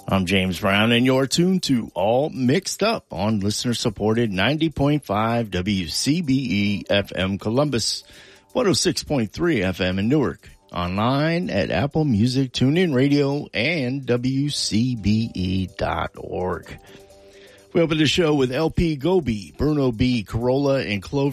I'm James Brown, and you're tuned to All Mixed Up on listener-supported 90.5 WCBE FM Columbus, 106.3 FM in Newark, online at Apple Music, TuneIn Radio, and WCBE.org. We open the show with LP Gobi, Bruno B, Corolla, and Clover.